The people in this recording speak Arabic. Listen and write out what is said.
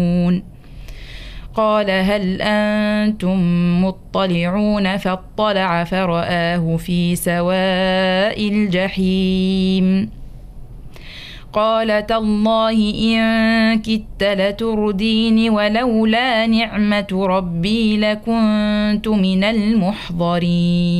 قال هل أنتم مطلعون فاطلع فرآه في سواء الجحيم قال تالله إن كدت لتردين ولولا نعمة ربي لكنت من المحضرين